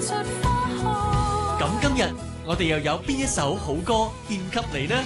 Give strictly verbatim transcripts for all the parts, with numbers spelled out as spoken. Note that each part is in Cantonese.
咁今日我哋又有邊一首好歌獻給你呢？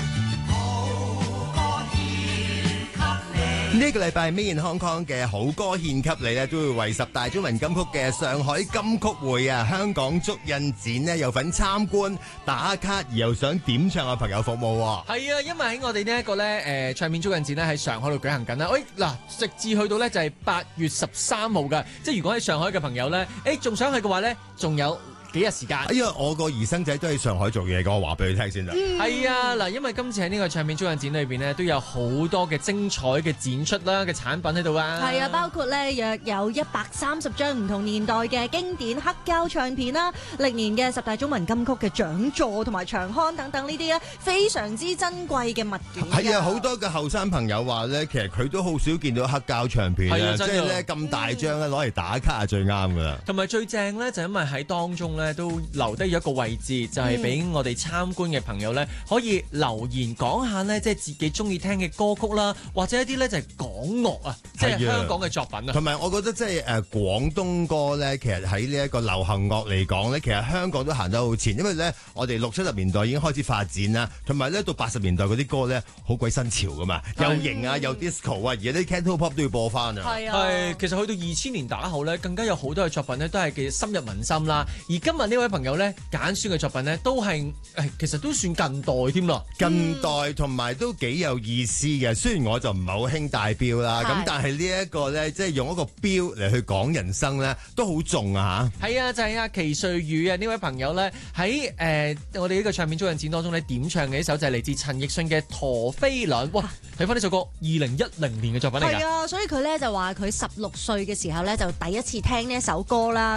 呢個禮拜 Made in Hong Kong 嘅好歌獻給你咧，都會為十大中文金曲嘅上海金曲匯啊香港足印展呢有份參觀打卡，而又想點唱嘅朋友服務。 係啊，因為喺我哋呢一個咧誒唱片足印展咧喺上海度舉行緊啦。喂嗱，直至去到咧就係八月十三號㗎，即係如果喺上海嘅朋友咧，誒仲想去嘅話咧，仲有幾日時間？ 哎呀，我個兒生仔都喺上海做嘢嘅，我話俾佢聽先啦。 係啊，嗱，因為今次喺呢個唱片足印展裏邊呢，都有好多嘅精彩嘅展出啦嘅產品喺度啊。 係啊，包括咧約有一百三十張唔同年代嘅經典黑膠唱片啦，歷年嘅十大中文金曲嘅獎座同埋長刊等等呢啲咧，非常之珍貴嘅物件。 係啊，好多嘅後生朋友話咧，其實佢都好少見到黑膠唱片啊，即係咧咁大張咧攞嚟打卡係最啱噶啦。 同埋最正咧，就因為喺當中咧都留低咗一個位置，就係俾我哋參觀嘅朋友咧可以留言講下咧，即係自己中意聽嘅歌曲啦，或者一啲咧就係港樂啊，即係香港嘅作品啊。 同埋我覺得即係誒廣東歌咧，其實喺呢一個流行樂嚟講咧，其實香港都行得好前，因為咧我哋六七十年代已經開始發展啦，同埋咧到八十年代嗰啲歌咧好鬼新潮噶嘛，又型啊又 disco 啊，而家啲 Cantopop 都要播翻啊。 係啊， 係其實去到二千年打後咧，更加有好多嘅作品咧都係幾深入民心啦。而今日呢位朋友咧揀選嘅作品咧都係誒，其實都算近代添咯。 近代同埋都幾有意思嘅，雖然我就唔係好興戴錶啦，咁但係呢一個咧，即係用一個錶嚟去講人生咧，都好重啊嚇！ 係啊，就係、是、阿祁瑞宇啊呢位朋友咧喺誒我哋呢個唱片足印展當中咧點唱嘅一首就係嚟自陳奕迅嘅《陀飛輪》。哇！睇翻呢首歌，二零一零年嘅作品嚟㗎。 係啊，所以佢咧就話佢十六歲嘅時候咧就第一次聽呢一首歌啦。